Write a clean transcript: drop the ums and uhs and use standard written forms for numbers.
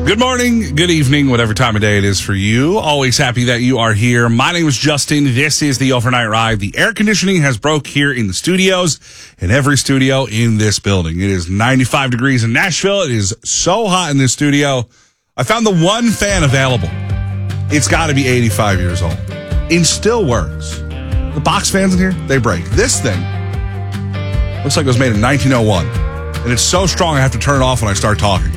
Good morning, good evening, whatever time of day it is for you. Always happy that you are here. My name is Justin. This is the Overnight Ride. The air conditioning has broke here in the studios, in every studio in this building. It is 95 degrees in Nashville. It is so hot in this studio. I found the one fan available. It's got to be 85 years old. It still works. The box fans in here, they break. This thing looks like it was made in 1901. And it's so strong I have to turn it off when I start talking.